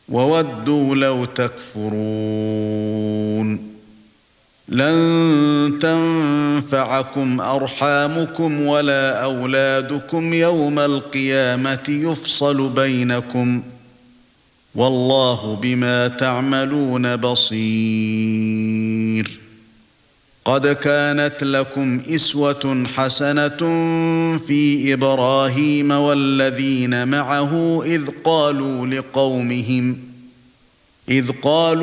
وودوا لو تكفرون لن تنفعكم أرحامكم ولا أولادكم يوم القيامة يفصل بينكم والله بما تعملون بصير قد كانت لكم أسوة حسنة في إبراهيم والذين معه إذ قالوا